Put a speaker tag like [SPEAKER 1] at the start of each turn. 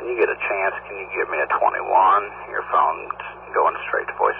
[SPEAKER 1] When you get a chance, can you give me a 21? Your phone's going straight to voicemail.